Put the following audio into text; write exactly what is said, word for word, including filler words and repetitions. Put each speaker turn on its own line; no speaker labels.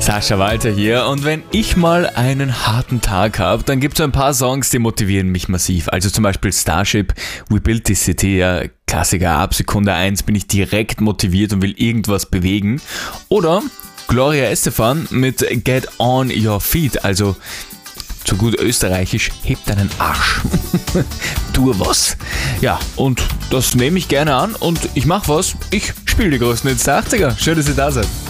Sascha Walter hier, und wenn ich mal einen harten Tag habe, dann gibt es ein paar Songs, die motivieren mich massiv. Also zum Beispiel Starship, We Built This City, ja, Klassiker, ab Sekunde eins bin ich direkt motiviert und will irgendwas bewegen. Oder Gloria Estefan mit Get On Your Feet, also zu gut österreichisch, heb deinen Arsch. Tu was. Ja, und das nehme ich gerne an und ich mach was. Ich spiele die größten Hits der achtziger. Schön, dass ihr da seid.